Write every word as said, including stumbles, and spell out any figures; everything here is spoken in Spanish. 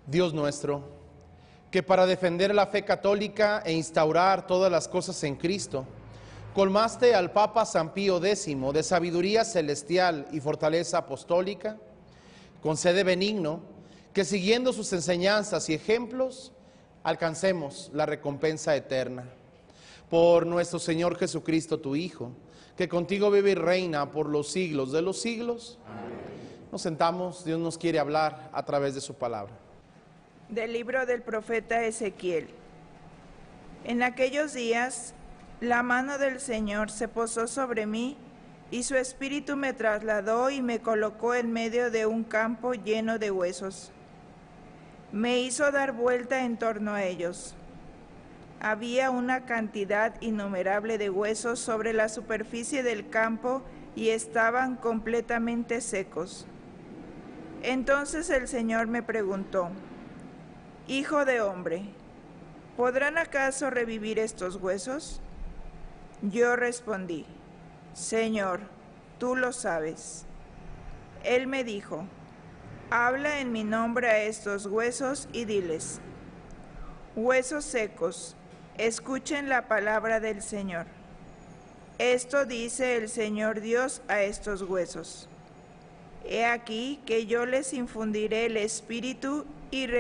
Dios nuestro, que para defender la fe católica e instaurar todas las cosas en Cristo, colmaste al Papa San Pío décimo de sabiduría celestial y fortaleza apostólica, concede benigno que siguiendo sus enseñanzas y ejemplos, alcancemos la recompensa eterna. Por nuestro Señor Jesucristo, tu Hijo, que contigo vive y reina por los siglos de los siglos. Amén. Nos sentamos, Dios nos quiere hablar a través de su palabra. Del libro del profeta Ezequiel. En aquellos días, la mano del Señor se posó sobre mí, y su espíritu me trasladó y me colocó en medio de un campo lleno de huesos. Me hizo dar vuelta en torno a ellos. Había una cantidad innumerable de huesos sobre la superficie del campo y estaban completamente secos. Entonces el Señor me preguntó: Hijo de hombre, ¿podrán acaso revivir estos huesos? Yo respondí: Señor, tú lo sabes. Él me dijo: Habla en mi nombre a estos huesos y diles: Huesos secos, escuchen la palabra del Señor. Esto dice el Señor Dios a estos huesos: He aquí que yo les infundiré el espíritu y